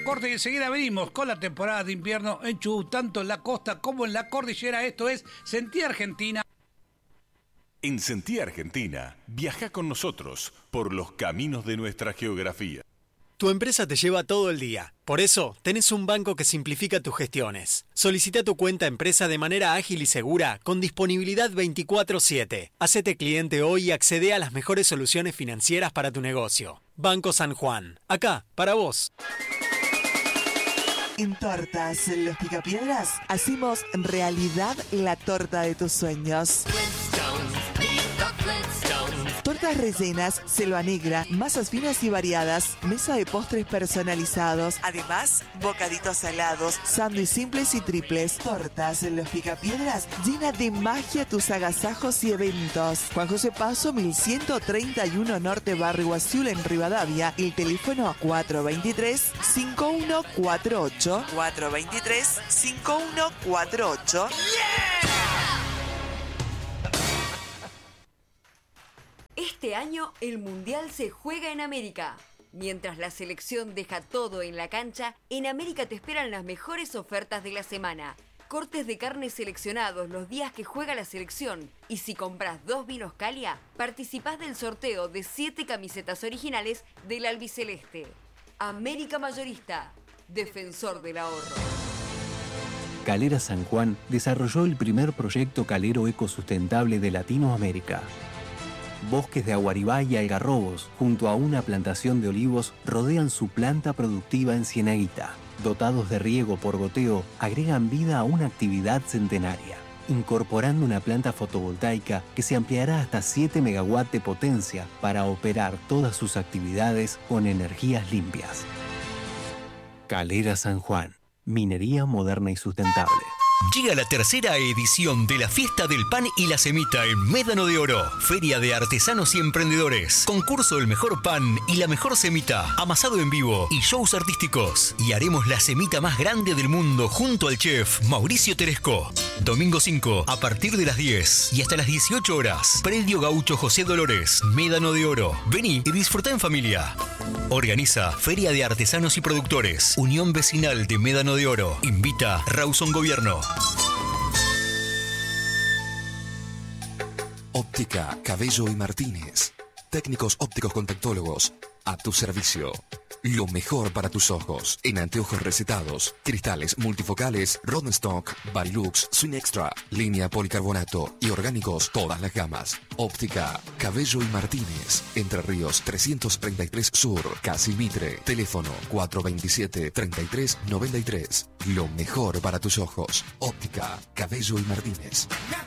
corte y enseguida venimos con la temporada de invierno en Chubut, tanto en la costa como en la cordillera. Esto es Sentí Argentina. En Sentí Argentina, viaja con nosotros por los caminos de nuestra geografía. Tu empresa te lleva todo el día. Por eso, tenés un banco que simplifica tus gestiones. Solicita tu cuenta empresa de manera ágil y segura, con disponibilidad 24/7. Hacete cliente hoy y accede a las mejores soluciones financieras para tu negocio. Banco San Juan. Acá, para vos. En Tortas Los Picapiedras hacemos realidad la torta de tus sueños. Tortas rellenas, selva negra, masas finas y variadas, mesa de postres personalizados, además bocaditos salados, sándwiches simples y triples. Tortas Los Picapiedras llena de magia tus agasajos y eventos. Juan José Paso 1131 Norte, Barrio Guasiul, en Rivadavia. El teléfono 423-5148. 423-5148. Este año el Mundial se juega en América. Mientras la selección deja todo en la cancha, en América te esperan las mejores ofertas de la semana. Cortes de carne seleccionados los días que juega la selección. Y si compras 2 vinos Calia, participás del sorteo de 7 camisetas originales del albiceleste. América Mayorista, defensor del ahorro. Calera San Juan desarrolló el primer proyecto calero ecosustentable de Latinoamérica. Bosques de aguaribá y algarrobos, junto a una plantación de olivos, rodean su planta productiva en Cieneguita. Dotados de riego por goteo, agregan vida a una actividad centenaria, incorporando una planta fotovoltaica que se ampliará hasta 7 megawatts de potencia para operar todas sus actividades con energías limpias. Calera San Juan, minería moderna y sustentable. Llega la tercera edición de la Fiesta del Pan y la Semita en Médano de Oro. Feria de artesanos y emprendedores. Concurso del mejor pan y la mejor semita. Amasado en vivo y shows artísticos. Y haremos la semita más grande del mundo junto al chef Mauricio Teresco. Domingo 5 a partir de las 10 y hasta las 18 horas. Predio Gaucho José Dolores, Médano de Oro. Vení y disfrutá en familia. Organiza Feria de Artesanos y Productores. Unión Vecinal de Médano de Oro. Invita Rawson Gobierno. Óptica Cabello y Martínez. Técnicos ópticos contactólogos a tu servicio. Lo mejor para tus ojos en anteojos recetados, cristales multifocales, Rodenstock, Varilux, Swing Extra, línea policarbonato y orgánicos, todas las gamas. Óptica Cabello y Martínez. Entre Ríos 333 Sur, Casi Mitre. Teléfono 427-3393. Lo mejor para tus ojos. Óptica Cabello y Martínez.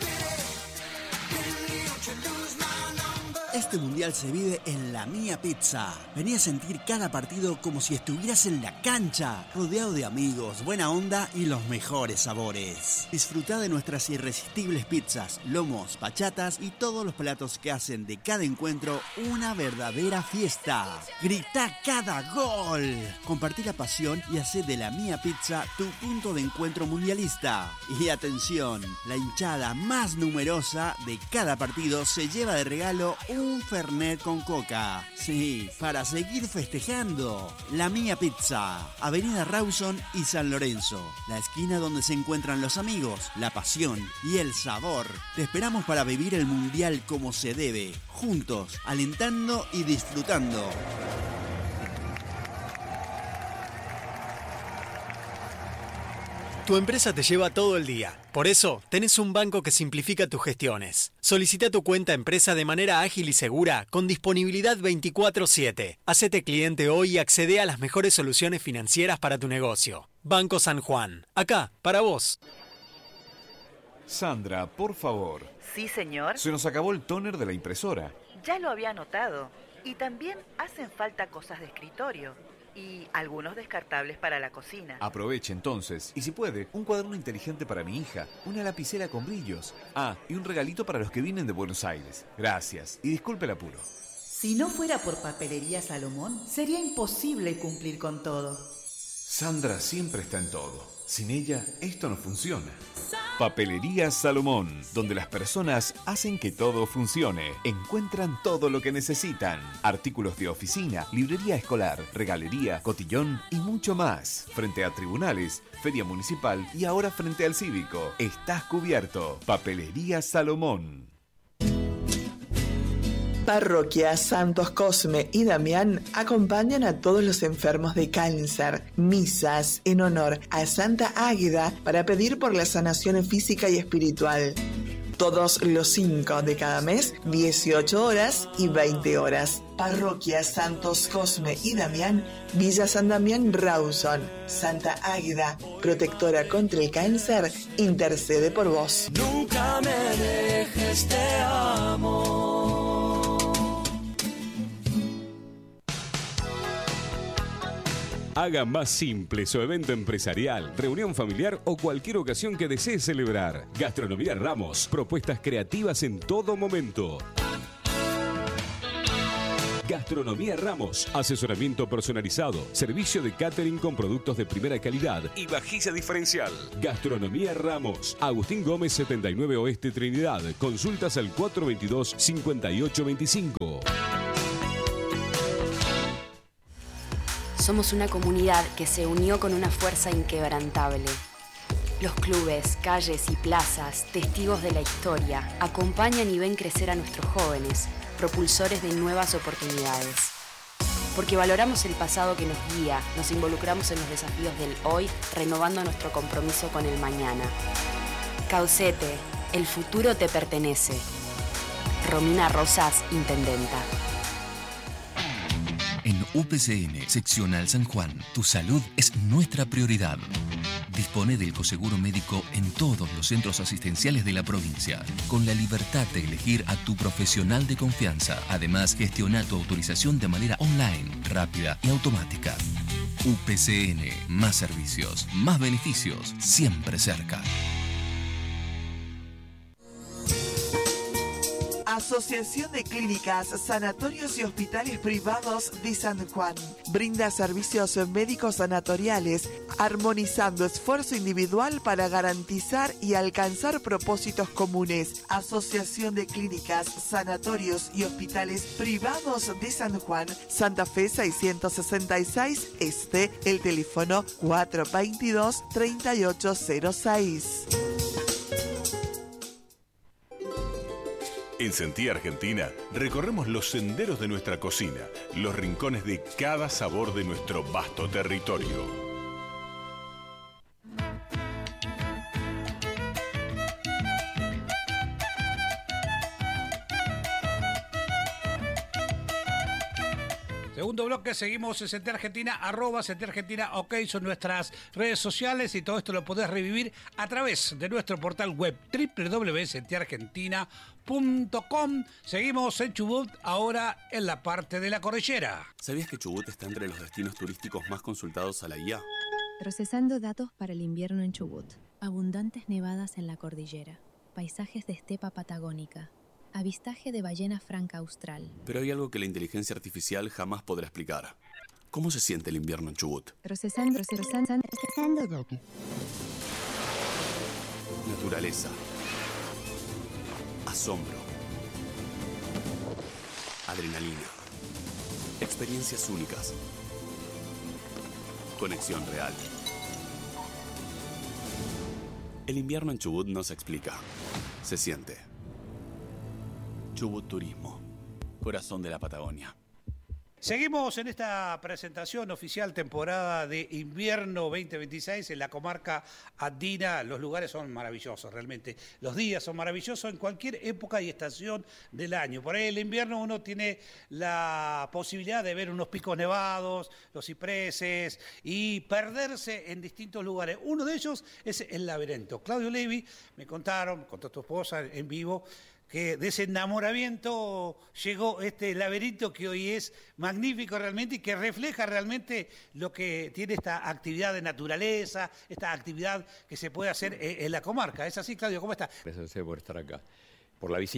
Este mundial se vive en La Mía Pizza. Vení a sentir cada partido como si estuvieras en la cancha, rodeado de amigos, buena onda y los mejores sabores. Disfrutá de nuestras irresistibles pizzas, lomos, bachatas y todos los platos que hacen de cada encuentro una verdadera fiesta. Gritá cada gol. Compartí la pasión y hacé de La Mía Pizza tu punto de encuentro mundialista. Y atención, la hinchada más numerosa de cada partido se lleva de regalo un Fernet con coca. Sí, para seguir festejando. La Mía Pizza, Avenida Rawson y San Lorenzo. La esquina donde se encuentran los amigos, la pasión y el sabor. Te esperamos para vivir el mundial como se debe. Juntos, alentando y disfrutando. Tu empresa te lleva todo el día. Por eso, tenés un banco que simplifica tus gestiones. Solicita tu cuenta empresa de manera ágil y segura, con disponibilidad 24/7. Hacete cliente hoy y accede a las mejores soluciones financieras para tu negocio. Banco San Juan. Acá, para vos. Sandra, por favor. Sí, señor. Se nos acabó el tóner de la impresora. Ya lo había notado. Y también hacen falta cosas de escritorio. Y algunos descartables para la cocina. Aproveche entonces, y si puede, un cuaderno inteligente para mi hija, una lapicera con brillos. Ah, y un regalito para los que vienen de Buenos Aires. Gracias, y disculpe el apuro. Si no fuera por Papelería Salomón, sería imposible cumplir con todo. Sandra siempre está en todo. Sin ella, esto no funciona. Papelería Salomón, donde las personas hacen que todo funcione. Encuentran todo lo que necesitan. Artículos de oficina, librería escolar, regalería, cotillón y mucho más. Frente a tribunales, feria municipal y ahora frente al cívico. Estás cubierto. Papelería Salomón. Parroquia Santos Cosme y Damián acompañan a todos los enfermos de cáncer. Misas en honor a Santa Águeda para pedir por la sanación física y espiritual. Todos los 5 de cada mes, 18 horas y 20 horas. Parroquia Santos Cosme y Damián, Villa San Damián, Rawson. Santa Águeda, protectora contra el cáncer, intercede por vos. Nunca me dejes, te amo. Haga más simple su evento empresarial, reunión familiar o cualquier ocasión que desee celebrar. Gastronomía Ramos, propuestas creativas en todo momento. Gastronomía Ramos, asesoramiento personalizado, servicio de catering con productos de primera calidad y vajilla diferencial. Gastronomía Ramos, Agustín Gómez 79 Oeste Trinidad. Consultas al 422-5825. Somos una comunidad que se unió con una fuerza inquebrantable. Los clubes, calles y plazas, testigos de la historia, acompañan y ven crecer a nuestros jóvenes, propulsores de nuevas oportunidades. Porque valoramos el pasado que nos guía, nos involucramos en los desafíos del hoy, renovando nuestro compromiso con el mañana. Caucete, el futuro te pertenece. Romina Rosas, Intendenta. En UPCN, Seccional San Juan, tu salud es nuestra prioridad. Dispone del coseguro médico en todos los centros asistenciales de la provincia, con la libertad de elegir a tu profesional de confianza. Además, gestiona tu autorización de manera online, rápida y automática. UPCN, más servicios, más beneficios, siempre cerca. Asociación de Clínicas, Sanatorios y Hospitales Privados de San Juan. Brinda servicios médicos sanatoriales, armonizando esfuerzo individual para garantizar y alcanzar propósitos comunes. Asociación de Clínicas, Sanatorios y Hospitales Privados de San Juan, Santa Fe 666 Este, el teléfono 422-3806. En Sentí Argentina recorremos los senderos de nuestra cocina, los rincones de cada sabor de nuestro vasto territorio. Segundo bloque, seguimos en Sentí Argentina, @Sentí Argentina, OK, son nuestras redes sociales y todo esto lo podés revivir a través de nuestro portal web www.sentiargentina.com. Seguimos en Chubut, ahora en la parte de la cordillera. ¿Sabías que Chubut está entre los destinos turísticos más consultados a la guía? Procesando datos para el invierno en Chubut. Abundantes nevadas en la cordillera. Paisajes de estepa patagónica. Avistaje de ballena franca austral. Pero hay algo que la inteligencia artificial jamás podrá explicar. ¿Cómo se siente el invierno en Chubut? Procesando datos. Naturaleza. Asombro. Adrenalina. Experiencias únicas. Conexión real. El invierno en Chubut no se explica. Se siente. Chubut Turismo, corazón de la Patagonia. Seguimos en esta presentación oficial temporada de invierno 2026 en la comarca andina. Los lugares son maravillosos, realmente. Los días son maravillosos en cualquier época y estación del año. Por ahí el invierno uno tiene la posibilidad de ver unos picos nevados, los cipreses y perderse en distintos lugares. Uno de ellos es el Laberinto. Claudio Levi, me contó tu esposa en vivo, que de ese enamoramiento llegó este laberinto que hoy es magnífico realmente y que refleja realmente lo que tiene esta actividad de naturaleza, esta actividad que se puede hacer en la comarca. ¿Es así, Claudio? ¿Cómo está? Gracias por estar acá, por la visita.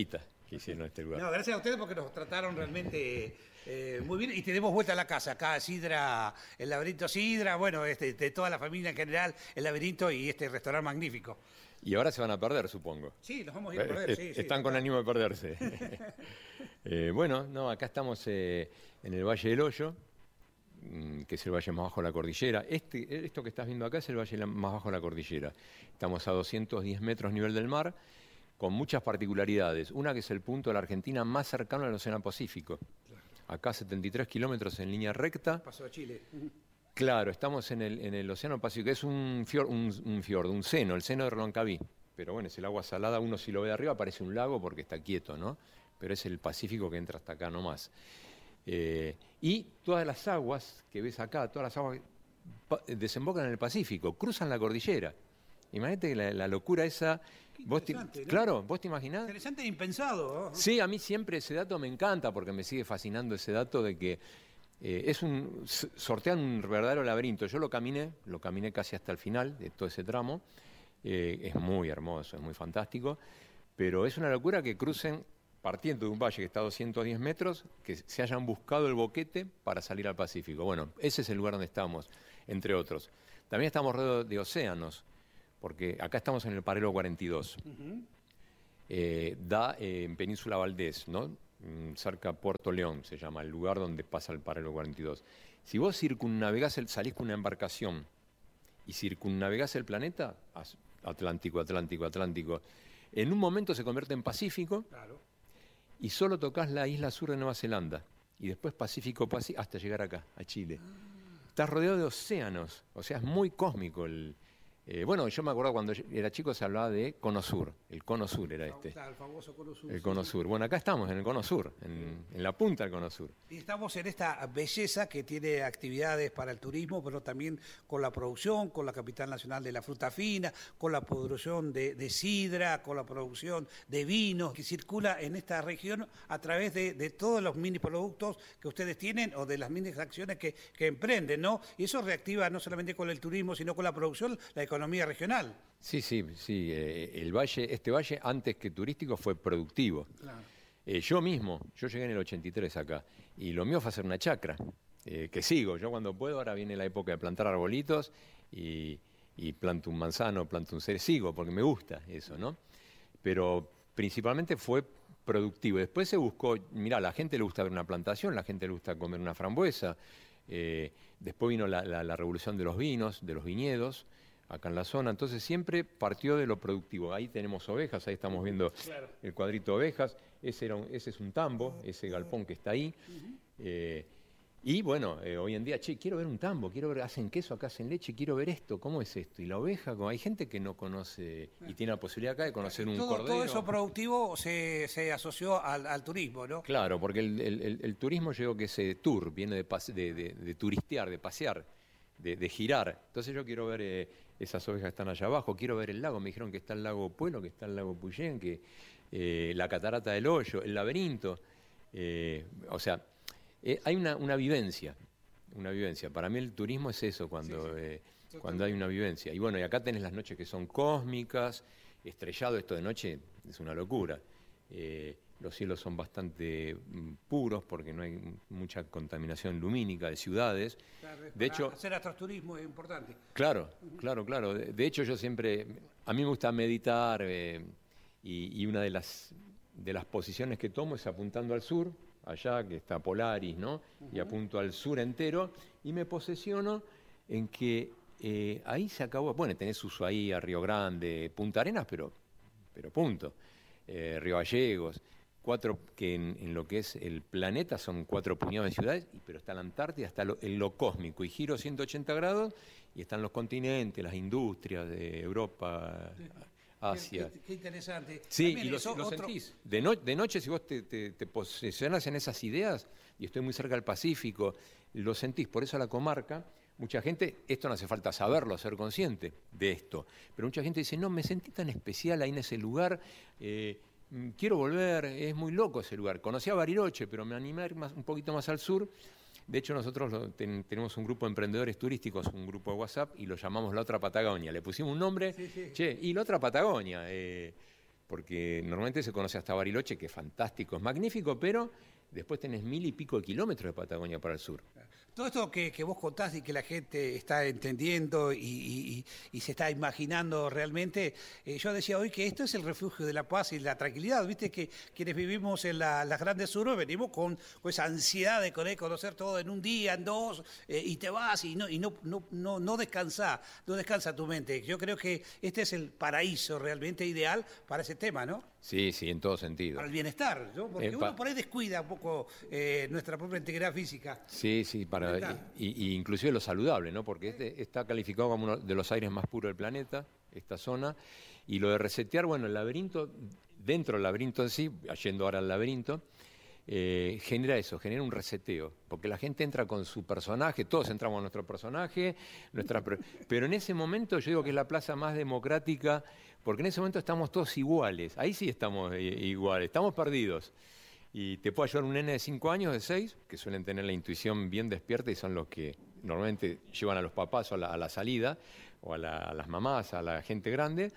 que hicieron este lugar. No, gracias a ustedes porque nos trataron realmente muy bien y tenemos vuelta a la casa. Acá Sidra, el laberinto Sidra, bueno, de toda la familia en general, el laberinto y este restaurante magnífico. Y ahora se van a perder, supongo. Sí, nos vamos a ir a perder, sí. Están con ánimo de perderse. Bueno, no, acá estamos en el Valle del Hoyo, que es el valle más bajo de la cordillera. Esto que estás viendo acá es el valle más bajo de la cordillera. Estamos a 210 metros nivel del mar, con muchas particularidades. Una que es el punto de la Argentina más cercano al Océano Pacífico. Acá 73 kilómetros en línea recta. Paso a Chile. Claro, estamos en el Océano Pacífico, que es un fiordo, un seno, el seno de Reloncaví. Pero bueno, es el agua salada, uno si lo ve de arriba parece un lago porque está quieto, ¿no? Pero es el Pacífico que entra hasta acá nomás. Y todas las aguas que ves acá, todas las aguas desembocan en el Pacífico, cruzan la cordillera. Imagínate la locura esa. ¿No? Claro, ¿vos te imaginás? Interesante e impensado, ¿no? Sí, a mí siempre ese dato me encanta porque me sigue fascinando ese dato de que sortean un verdadero laberinto. Yo lo caminé casi hasta el final de todo ese tramo. Es muy hermoso, es muy fantástico, pero es una locura que crucen partiendo de un valle que está a 210 metros, que se hayan buscado el boquete para salir al Pacífico. Bueno, ese es el lugar donde estamos, entre otros. También estamos rodeados de océanos, porque acá estamos en el paralelo 42. Da en Península Valdés, ¿no? Cerca Puerto León se llama, el lugar donde pasa el paralelo 42. Si vos circunnavegás, salís con una embarcación y circunnavegás el planeta, Atlántico, Atlántico, Atlántico, en un momento se convierte en Pacífico. Claro. Y solo tocas la isla sur de Nueva Zelanda. Y después Pacífico, hasta llegar acá, a Chile. Estás rodeado de océanos. O sea, es muy cósmico. Bueno, yo me acuerdo cuando era chico se hablaba de Cono Sur. El Cono Sur era este. Claro, el famoso Cono Sur. El Cono Sur. Bueno, acá estamos en el Cono Sur, en la punta del Cono Sur. Y estamos en esta belleza que tiene actividades para el turismo, pero también con la producción, con la capital nacional de la fruta fina, con la producción de sidra, con la producción de vinos, que circula en esta región a través de todos los mini productos que ustedes tienen o de las mini acciones que emprenden, ¿no? Y eso reactiva no solamente con el turismo, sino con la producción, la economía regional. Sí. Este valle, antes que turístico, fue productivo. Claro. Yo llegué en el 83 acá, y lo mío fue hacer una chacra, que sigo. Yo cuando puedo, ahora viene la época de plantar arbolitos, y planto un manzano, planto un cerezo, sigo, porque me gusta eso, ¿no? Pero principalmente fue productivo. Después se buscó, mirá, a la gente le gusta ver una plantación, a la gente le gusta comer una frambuesa. Después vino la revolución de los vinos, de los viñedos, acá en la zona. Entonces siempre partió de lo productivo. Ahí tenemos ovejas, ahí estamos viendo el cuadrito de ovejas. Ese es un tambo, ese galpón que está ahí. Y bueno, hoy en día, quiero ver un tambo, quiero ver, hacen queso, acá hacen leche, quiero ver esto, ¿cómo es esto? Y la oveja, como hay gente que no conoce y tiene la posibilidad acá de conocer un cordero. Todo eso productivo se asoció al turismo, ¿no? Claro, porque el turismo llegó que ese tour, viene de turistear, de pasear, de girar. Entonces yo quiero ver esas ovejas que están allá abajo, quiero ver el lago, me dijeron que está el lago Puelo, que está el lago Puyén, que la catarata del Hoyo, el laberinto, o sea... hay una vivencia. Para mí el turismo es eso, cuando hay una vivencia. Y bueno, y acá tenés las noches que son cósmicas, estrellado, esto de noche es una locura. Los cielos son bastante puros porque no hay mucha contaminación lumínica de ciudades. Claro, de hecho, hacer astroturismo es importante. Claro. De hecho, yo siempre, a mí me gusta meditar y una de las posiciones que tomo es apuntando al sur, allá que está Polaris, ¿no? Y apunto al sur entero y me posesiono en que ahí se acabó. Bueno, tenés Ushuaia, Río Grande, Punta Arenas, pero punto. Río Gallegos, que en lo que es el planeta son 4 puñados de ciudades, pero está la Antártida, está en lo cósmico, y giro 180 grados, y están los continentes, las industrias de Europa, Asia. Qué interesante. Sí, también y lo sentís. De noche, si vos te posicionás en esas ideas, y estoy muy cerca del Pacífico, lo sentís. Por eso la comarca, mucha gente, esto no hace falta saberlo, ser consciente de esto, pero mucha gente dice, no, me sentí tan especial ahí en ese lugar, quiero volver, es muy loco ese lugar. Conocí a Bariloche, pero me animé a ir un poquito más al sur. De hecho, nosotros tenemos un grupo de emprendedores turísticos, un grupo de WhatsApp, y lo llamamos La Otra Patagonia. Le pusimos un nombre, y La Otra Patagonia. porque normalmente se conoce hasta Bariloche, que es fantástico, es magnífico, pero después tenés 1000 y pico de kilómetros de Patagonia para el sur. Todo esto que vos contás y que la gente está entendiendo y se está imaginando realmente, yo decía hoy que esto es el refugio de la paz y la tranquilidad. Viste que quienes vivimos en las grandes urbes venimos con esa ansiedad de querer conocer todo en un día, en dos, y te vas y no descansa tu mente. Yo creo que este es el paraíso realmente ideal para ese tema, ¿no? Sí, en todo sentido. Para el bienestar, ¿no? Porque uno por ahí descuida un poco nuestra propia integridad física. Sí, y inclusive lo saludable, ¿no? Porque está calificado como uno de los aires más puros del planeta, esta zona, y lo de resetear, bueno, el laberinto, dentro del laberinto en sí, yendo ahora al laberinto, genera eso, genera un reseteo, porque la gente entra con su personaje, todos entramos en nuestro personaje, pero en ese momento yo digo que es la plaza más democrática, porque en ese momento estamos todos iguales, ahí sí estamos iguales, estamos perdidos. Y te puede ayudar un nene de 5 años, de 6, que suelen tener la intuición bien despierta y son los que normalmente llevan a los papás a la salida, o a las mamás, a la gente grande,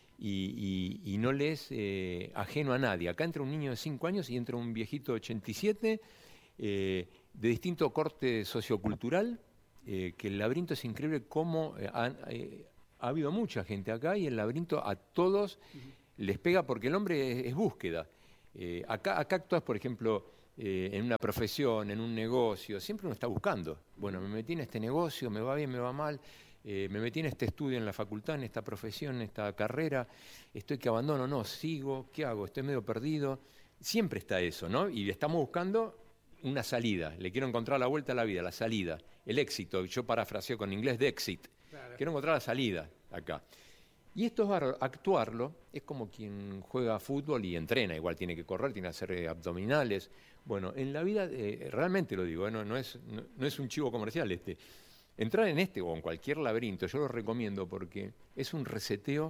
y no les ajeno a nadie. Acá entra un niño de 5 años y entra un viejito de 87, de distinto corte sociocultural, que el laberinto es increíble cómo ha habido mucha gente acá y el laberinto a todos les pega porque el hombre es búsqueda. Acá actúas, por ejemplo, en una profesión, en un negocio, siempre uno está buscando. Bueno, me metí en este negocio, me va bien, me va mal, me metí en este estudio, en la facultad, en esta profesión, en esta carrera, estoy que abandono, no, sigo, ¿qué hago? Estoy medio perdido. Siempre está eso, ¿no? Y estamos buscando una salida, le quiero encontrar la vuelta a la vida, la salida, el éxito. Yo parafraseo con inglés de exit. Claro. Quiero encontrar la salida acá. Y esto es bárbaro, actuarlo es como quien juega fútbol y entrena, igual tiene que correr, tiene que hacer abdominales. Bueno, en la vida, realmente lo digo, no es un chivo comercial este. Entrar en este o en cualquier laberinto, yo lo recomiendo porque es un reseteo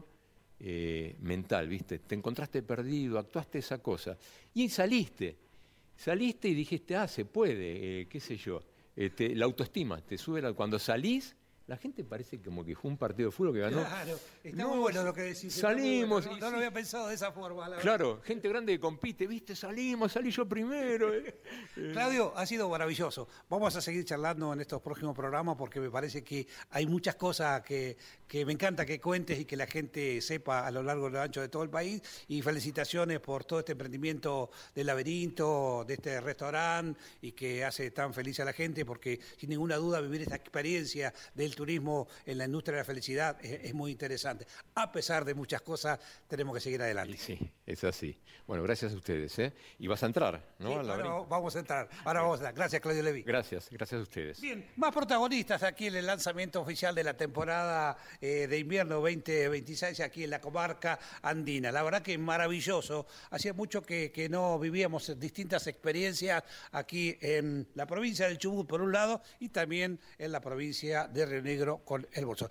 mental, ¿viste? Te encontraste perdido, actuaste esa cosa y saliste y dijiste, se puede, qué sé yo. La autoestima te sube, cuando salís, la gente parece como que fue un partido de fútbol que ganó. Claro, está muy bueno lo que decís. Salimos. Bueno. No lo había pensado de esa forma. Claro, gente grande que compite, ¿viste? Salí yo primero. Claudio, ha sido maravilloso. Vamos a seguir charlando en estos próximos programas porque me parece que hay muchas cosas que me encanta que cuentes y que la gente sepa a lo largo y lo ancho de todo el país. Y felicitaciones por todo este emprendimiento del laberinto, de este restaurante y que hace tan feliz a la gente porque sin ninguna duda vivir esta experiencia del turismo en la industria de la felicidad es muy interesante. A pesar de muchas cosas, tenemos que seguir adelante. Sí, es así. Bueno, gracias a ustedes. Y vas a entrar, ¿no? Sí, ahora vamos a entrar. Ahora vamos a entrar. Gracias, Claudio Levi. Gracias a ustedes. Bien, más protagonistas aquí en el lanzamiento oficial de la temporada de invierno 2026 aquí en la comarca andina. La verdad que es maravilloso. Hacía mucho que no vivíamos distintas experiencias aquí en la provincia del Chubut, por un lado, y también en la provincia de Río Negro con el Bolsón.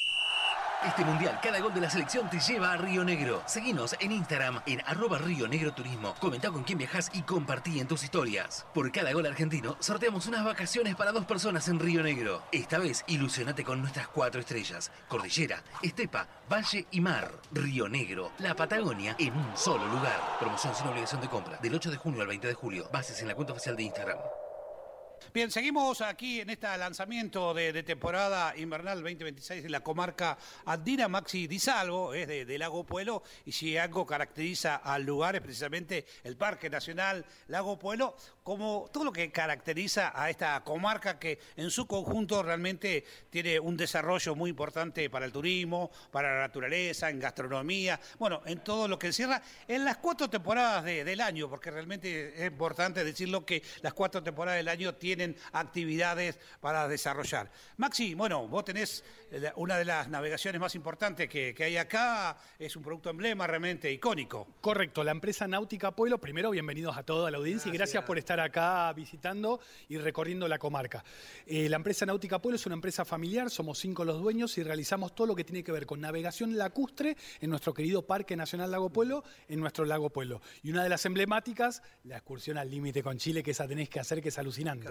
Este mundial, cada gol de la selección te lleva a Río Negro. Seguinos en Instagram en @RioNegroTurismo. Comentá con quién viajás y compartí en tus historias. Por cada gol argentino, sorteamos unas vacaciones para 2 personas en Río Negro. Esta vez, ilusionate con nuestras 4 estrellas. Cordillera, estepa, valle y mar. Río Negro, la Patagonia en un solo lugar. Promoción sin obligación de compra. Del 8 de junio al 20 de julio. Bases en la cuenta oficial de Instagram. Bien, seguimos aquí en este lanzamiento de temporada invernal 2026 en la comarca andina. Maxi Di Salvo es de Lago Puelo y si algo caracteriza al lugar es precisamente el Parque Nacional Lago Puelo, como todo lo que caracteriza a esta comarca que en su conjunto realmente tiene un desarrollo muy importante para el turismo, para la naturaleza, en gastronomía, bueno, en todo lo que encierra en las 4 temporadas del año, porque realmente es importante decirlo que las 4 temporadas del año tienen actividades para desarrollar. Maxi, bueno, vos tenés una de las navegaciones más importantes que hay acá, es un producto emblema realmente icónico. Correcto, la empresa Náutica Puelo, primero bienvenidos a toda la audiencia y gracias por estar acá visitando y recorriendo la comarca. La empresa Náutica Puelo es una empresa familiar, somos 5 los dueños y realizamos todo lo que tiene que ver con navegación lacustre en nuestro querido Parque Nacional Lago Puelo, en nuestro Lago Puelo. Y una de las emblemáticas, la excursión al límite con Chile, que esa tenés que hacer, que es alucinante.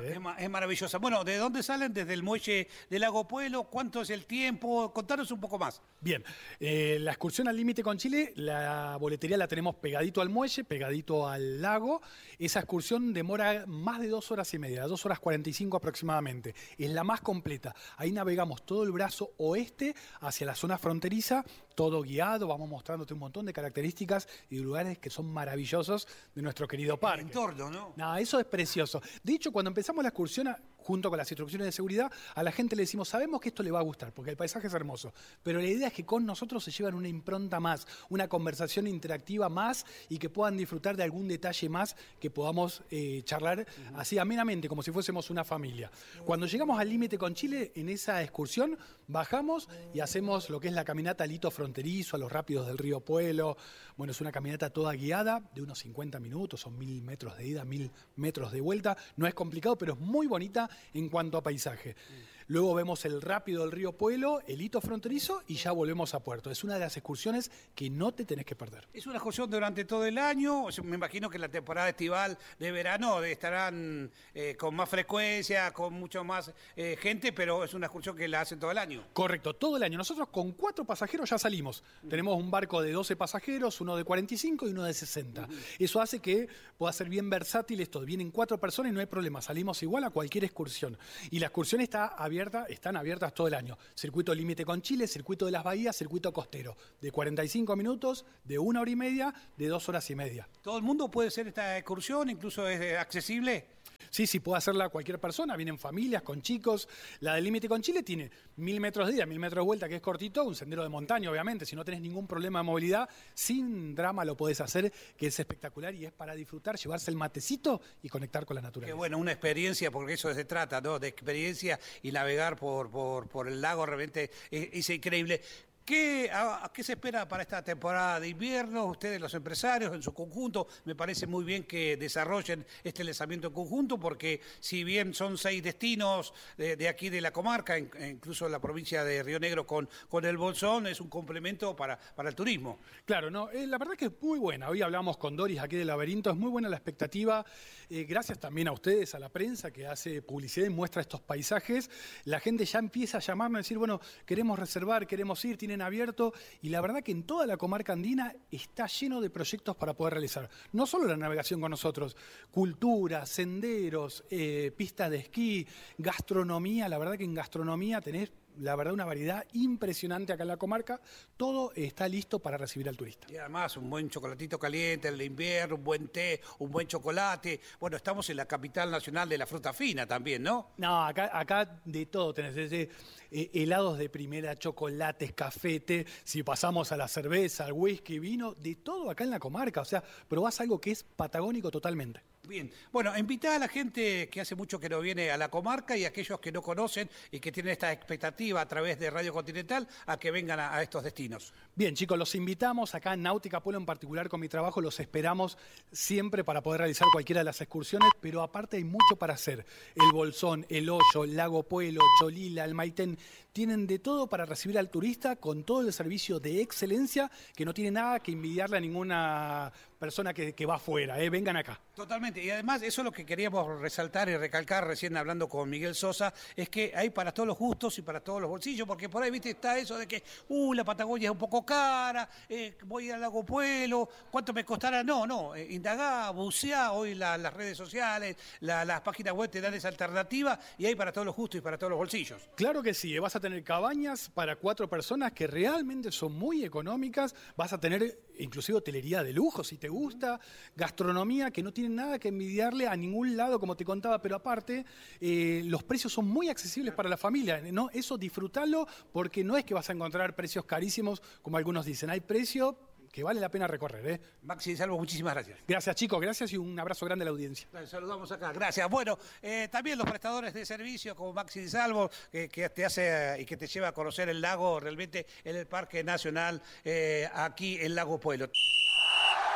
Es maravillosa. Bueno, ¿de dónde salen? Desde el muelle del Lago Puelo. ¿Cuánto es el tiempo? Contanos un poco más. Bien, la excursión al límite con Chile, la boletería la tenemos pegadito al muelle, pegadito al lago. Esa excursión demora más de 2 horas y media, 2 horas 45 aproximadamente. Es la más completa. Ahí navegamos todo el brazo oeste hacia la zona fronteriza, todo guiado, vamos mostrándote un montón de características y lugares que son maravillosos de nuestro querido parque. El entorno, ¿no? No, eso es precioso. De hecho, cuando empezamos la excursión, junto con las instrucciones de seguridad, a la gente le decimos, sabemos que esto le va a gustar, porque el paisaje es hermoso, pero la idea es que con nosotros se llevan una impronta más, una conversación interactiva más y que puedan disfrutar de algún detalle más que podamos charlar así amenamente, como si fuésemos una familia. Cuando llegamos al límite con Chile, en esa excursión, bajamos y hacemos lo que es la caminata al hito fronterizo, a los rápidos del río Puelo. Bueno, es una caminata toda guiada de unos 50 minutos, son 1000 metros de ida, 1000 metros de vuelta. No es complicado, pero es muy bonita en cuanto a paisaje. Luego vemos el rápido del río Puelo, el hito fronterizo y ya volvemos a puerto. Es una de las excursiones que no te tenés que perder. Es una excursión durante todo el año. Me imagino que en la temporada estival de verano estarán con más frecuencia, con mucho más gente, pero es una excursión que la hacen todo el año. Correcto, todo el año. Nosotros con 4 pasajeros ya salimos. Tenemos un barco de 12 pasajeros, uno de 45 y uno de 60. Eso hace que pueda ser bien versátil esto. Vienen 4 personas y no hay problema. Salimos igual a cualquier excursión. Y la excursión están abiertas todo el año. Circuito límite con Chile, circuito de las bahías, circuito costero. De 45 minutos, de 1 hora y media, de 2 horas y media. ¿Todo el mundo puede hacer esta excursión? ¿Incluso es accesible? Sí, puede hacerla cualquier persona, vienen familias, con chicos. La del límite con Chile tiene 1000 metros de ida, 1000 metros de vuelta, que es cortito, un sendero de montaña, obviamente. Si no tenés ningún problema de movilidad, sin drama lo podés hacer, que es espectacular y es para disfrutar, llevarse el matecito y conectar con la naturaleza. Qué bueno, una experiencia, porque eso se trata, ¿no? De experiencia, y navegar por el lago realmente es increíble. ¿Qué se espera para esta temporada de invierno? Ustedes, los empresarios, en su conjunto, me parece muy bien que desarrollen este lanzamiento en conjunto, porque si bien son 6 destinos de aquí de la comarca, incluso la provincia de Río Negro con el Bolsón, es un complemento para el turismo. Claro, no, la verdad que es muy buena. Hoy hablamos con Doris aquí del Laberinto, es muy buena la expectativa. Gracias también a ustedes, a la prensa que hace publicidad y muestra estos paisajes. La gente ya empieza a llamarnos y decir, bueno, queremos reservar, queremos ir, tienen abierto, y la verdad que en toda la comarca andina está lleno de proyectos para poder realizar. No solo la navegación con nosotros, cultura, senderos, pistas de esquí, gastronomía. La verdad que en gastronomía tenés una variedad impresionante acá en la comarca. Todo está listo para recibir al turista. Y además un buen chocolatito caliente en el invierno, un buen té, un buen chocolate. Bueno, estamos en la capital nacional de la fruta fina también, ¿no? No, acá de todo tenés, desde helados de primera, chocolates, café, té, si pasamos a la cerveza, al whisky, vino, de todo acá en la comarca. O sea, probás algo que es patagónico totalmente. Bien, bueno, invitá a la gente que hace mucho que no viene a la comarca y a aquellos que no conocen y que tienen esta expectativa a través de Radio Continental a que vengan a estos destinos. Bien, chicos, los invitamos acá en Náutica Puelo en particular con mi trabajo, los esperamos siempre para poder realizar cualquiera de las excursiones, pero aparte hay mucho para hacer. El Bolsón, el Hoyo, el Lago Puelo, Cholila, el Maitén, tienen de todo para recibir al turista con todo el servicio de excelencia que no tiene nada que envidiarle a ninguna persona que va afuera, vengan acá. Totalmente, y además eso es lo que queríamos resaltar y recalcar recién hablando con Miguel Sosa, es que hay para todos los gustos y para todos los bolsillos, porque por ahí, viste, está eso de que, la Patagonia es un poco cara, voy al Lago Puelo, ¿cuánto me costará? No, indagá, buceá, hoy las redes sociales, las páginas web te dan esa alternativa y hay para todos los gustos y para todos los bolsillos. Claro que sí, vas a tener cabañas para 4 personas que realmente son muy económicas, vas a tener inclusive hotelería de lujo si te gusta, gastronomía que no tiene nada que envidiarle a ningún lado, como te contaba, pero aparte los precios son muy accesibles para la familia, ¿no? Eso disfrutalo, porque no es que vas a encontrar precios carísimos como algunos dicen, hay precio que vale la pena recorrer. Maxi Di Salvo, muchísimas gracias. Gracias, chicos, gracias y un abrazo grande a la audiencia. Saludamos acá, gracias. Bueno, también los prestadores de servicio como Maxi Di Salvo, que te hace y que te lleva a conocer el lago realmente en el Parque Nacional, aquí en Lago Puelo.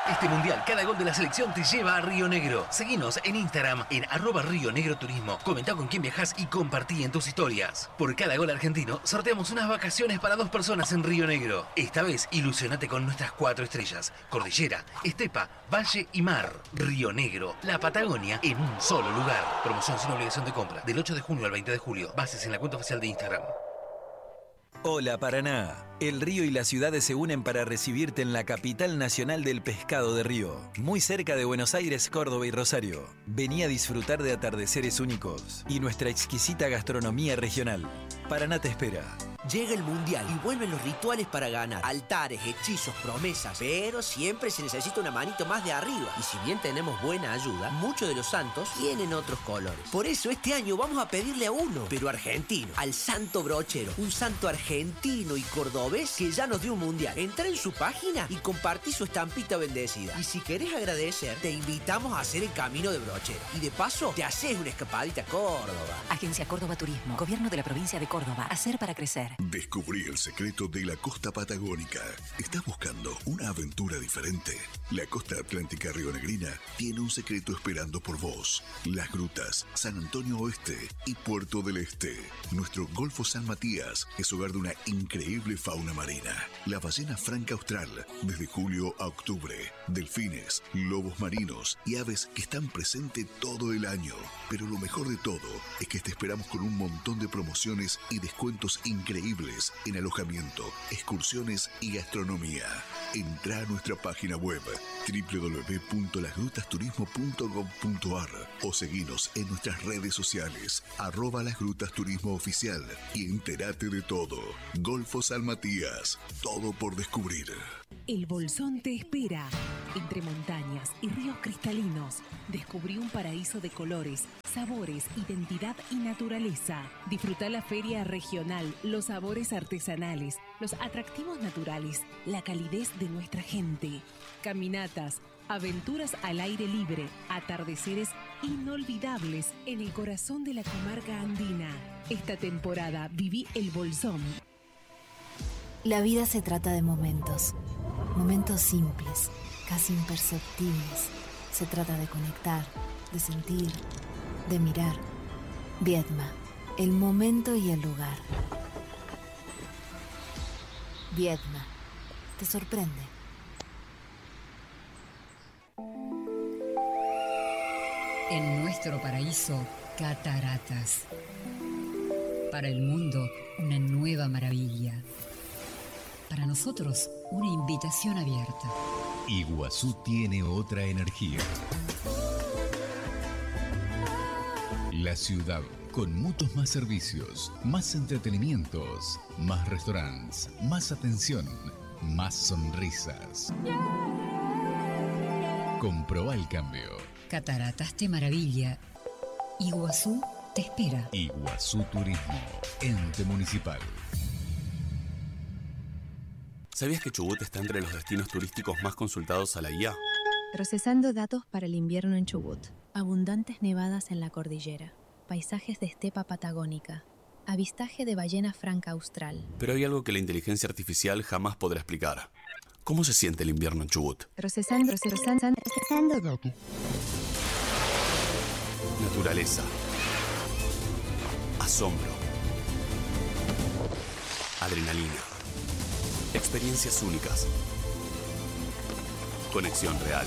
Este mundial, cada gol de la selección te lleva a Río Negro. Seguinos en Instagram en @RioNegroTurismo. Comentá con quién viajás y compartí en tus historias. Por cada gol argentino, sorteamos unas vacaciones para 2 personas en Río Negro. Esta vez, ilusionate con nuestras 4 estrellas: cordillera, estepa, valle y mar. Río Negro, la Patagonia en un solo lugar. Promoción sin obligación de compra. Del 8 de junio al 20 de julio. Bases en la cuenta oficial de Instagram. Hola Paraná, el río y las ciudades se unen para recibirte en la capital nacional del pescado de río, muy cerca de Buenos Aires, Córdoba y Rosario. Vení a disfrutar de atardeceres únicos y nuestra exquisita gastronomía regional. Paraná te espera. Llega el Mundial y vuelven los rituales para ganar. Altares, hechizos, promesas. Pero siempre se necesita una manito más de arriba. Y si bien tenemos buena ayuda, muchos de los santos tienen otros colores. Por eso este año vamos a pedirle a uno, pero argentino, al Santo Brochero. Un santo argentino y cordobés que ya nos dio un Mundial. Entra en su página y compartí su estampita bendecida. Y si querés agradecer, te invitamos a hacer el camino de Brochero. Y de paso, te haces una escapadita a Córdoba. Agencia Córdoba Turismo. Gobierno de la provincia de Córdoba. Hacer para crecer. Descubrí el secreto de la costa patagónica. ¿Estás buscando una aventura diferente? La costa atlántica rionegrina tiene un secreto esperando por vos. Las Grutas, San Antonio Oeste y Puerto del Este. Nuestro Golfo San Matías es hogar de una increíble fauna marina. La ballena franca austral, desde julio a octubre. Delfines, lobos marinos y aves que están presentes todo el año. Pero lo mejor de todo es que te esperamos con un montón de promociones y descuentos increíbles en alojamiento, excursiones y gastronomía. Entrá a nuestra página web www.lasgrutasturismo.gov.ar o seguinos en nuestras redes sociales @lasgrutasturismo oficial y entérate de todo. Golfo San Matías, todo por descubrir. El Bolsón te espera. Entre montañas y ríos cristalinos, descubrí un paraíso de colores, sabores, identidad y naturaleza. Disfruta la feria regional, los sabores artesanales, los atractivos naturales, la calidez de nuestra gente. Caminatas, aventuras al aire libre, atardeceres inolvidables en el corazón de la comarca andina. Esta temporada viví el Bolsón. La vida se trata de momentos. Momentos simples, casi imperceptibles. Se trata de conectar, de sentir, de mirar. Viedma, el momento y el lugar. Viedma, te sorprende. En nuestro paraíso, cataratas. Para el mundo, una nueva maravilla. Para nosotros, una invitación abierta. Iguazú tiene otra energía. La ciudad con muchos más servicios, más entretenimientos, más restaurantes, más atención, más sonrisas. Comprobá el cambio. Cataratas te maravilla. Iguazú te espera. Iguazú Turismo, ente municipal. ¿Sabías que Chubut está entre los destinos turísticos más consultados a la IA? Procesando datos para el invierno en Chubut. Abundantes nevadas en la cordillera. Paisajes de estepa patagónica. Avistaje de ballena franca austral. Pero hay algo que la inteligencia artificial jamás podrá explicar. ¿Cómo se siente el invierno en Chubut? Procesando datos. Naturaleza. Asombro. Adrenalina. Experiencias únicas. Conexión real.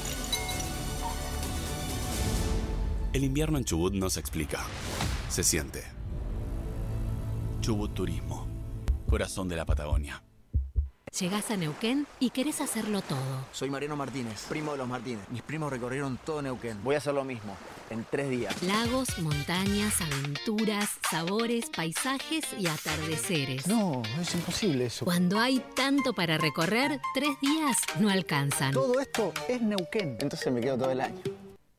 El invierno en Chubut no se explica. Se siente. Chubut Turismo. Corazón de la Patagonia. Llegás a Neuquén y querés hacerlo todo. Soy Mariano Martínez, primo de los Martínez. Mis primos recorrieron todo Neuquén. Voy a hacer lo mismo, en 3 días. Lagos, montañas, aventuras, sabores, paisajes y atardeceres. No, es imposible eso. Cuando hay tanto para recorrer, 3 días no alcanzan. Todo esto es Neuquén. Entonces me quedo todo el año.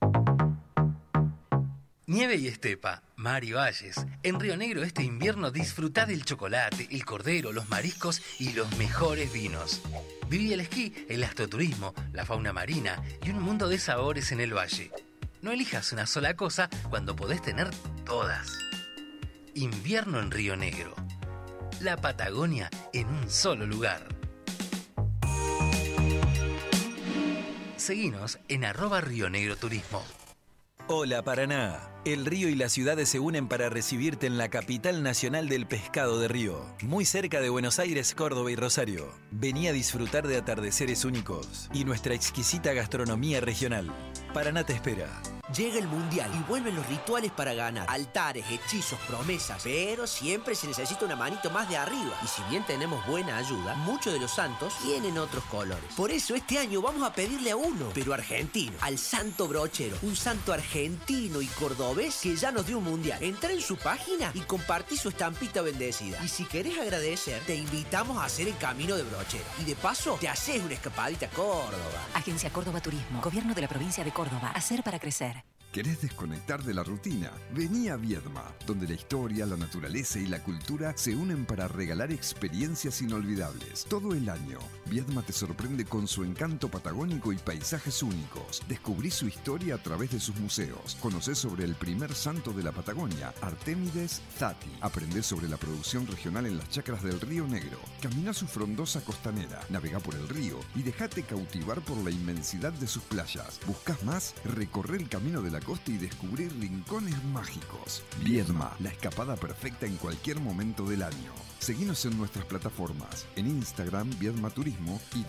Nieve y estepa, mar y valles. En Río Negro este invierno disfrutá del chocolate, el cordero, los mariscos y los mejores vinos. Viví el esquí, el astroturismo, la fauna marina y un mundo de sabores en el valle. No elijas una sola cosa cuando podés tener todas. Invierno en Río Negro. La Patagonia en un solo lugar. Seguinos en @RioNegroTurismo. Hola Paraná, el río y las ciudades se unen para recibirte en la capital nacional del pescado de Río, muy cerca de Buenos Aires, Córdoba y Rosario. Vení a disfrutar de atardeceres únicos y nuestra exquisita gastronomía regional. Paraná te espera. Llega el Mundial y vuelven los rituales para ganar. Altares, hechizos, promesas. Pero siempre se necesita una manito más de arriba. Y si bien tenemos buena ayuda, muchos de los santos tienen otros colores. Por eso este año vamos a pedirle a uno, pero argentino, al Santo Brochero. Un santo argentino y cordobés que ya nos dio un Mundial. Entra en su página y compartí su estampita bendecida. Y si querés agradecer, te invitamos a hacer el camino de Brochero. Y de paso, te haces una escapadita a Córdoba. Agencia Córdoba Turismo, Gobierno de la Provincia de Córdoba. Hacer para crecer. ¿Querés desconectar de la rutina? Vení a Viedma, donde la historia, la naturaleza y la cultura se unen para regalar experiencias inolvidables. Todo el año, Viedma te sorprende con su encanto patagónico y paisajes únicos. Descubrí su historia a través de sus museos. Conocés sobre el primer santo de la Patagonia, Artémides Zati. Aprendés sobre la producción regional en las chacras del Río Negro. Camina su frondosa costanera, navegá por el río y dejate cautivar por la inmensidad de sus playas. ¿Buscás más? Recorre el camino de la costa y descubrir rincones mágicos. Viedma, la escapada perfecta en cualquier momento del año. Seguinos en nuestras plataformas, en Instagram Viedma Turismo y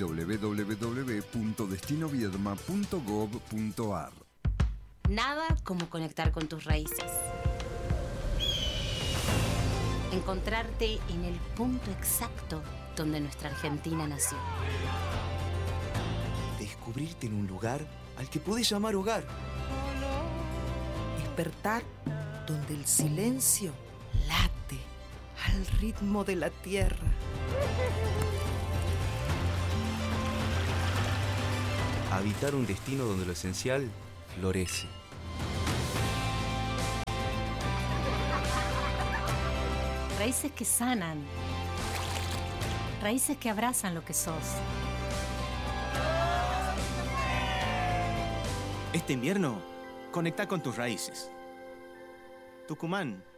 www.destinoviedma.gov.ar. Nada como conectar con tus raíces. Encontrarte en el punto exacto donde nuestra Argentina nació. Descubrirte en un lugar al que podés llamar hogar. Despertar donde el silencio late al ritmo de la tierra. Habitar un destino donde lo esencial florece. Raíces que sanan. Raíces que abrazan lo que sos. Este invierno, conecta con tus raíces. Tucumán